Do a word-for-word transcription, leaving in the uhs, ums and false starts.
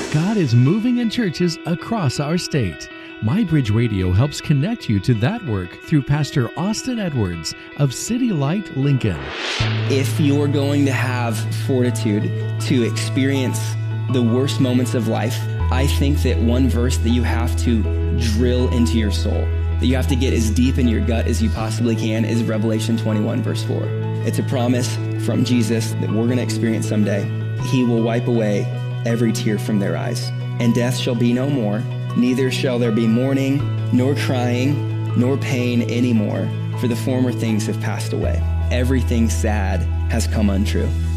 God is moving in churches across our state. MyBridge Radio helps connect you to that work through Pastor Austin Edwards of City Light, Lincoln. If you're going to have fortitude to experience the worst moments of life, I think that one verse that you have to drill into your soul, that you have to get as deep in your gut as you possibly can, is Revelation twenty-one, verse four. It's a promise from Jesus that we're going to experience someday. He will wipe away every tear from their eyes, and death shall be no more. Neither shall there be mourning, nor crying, nor pain anymore, for the former things have passed away. Everything sad has come untrue.